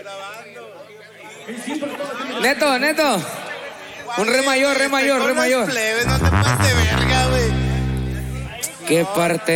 Neto. Un re mayor. Plebes, no te pases de verga, güey. ¿Qué parte?